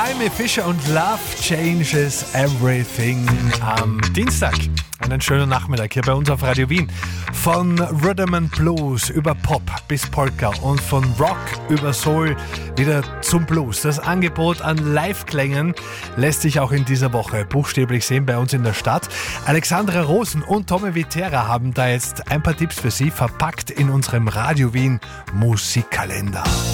Amy Fisher und Love Changes Everything am Dienstag. Einen schönen Nachmittag hier bei uns auf Radio Wien. Von Rhythm and Blues über Pop bis Polka und von Rock über Soul wieder zum Blues. Das Angebot an Live-Klängen lässt sich auch in dieser Woche buchstäblich sehen bei uns in der Stadt. Alexandra Rosen und Tommy Viterra haben da jetzt ein paar Tipps für Sie verpackt in unserem Radio Wien Musikkalender.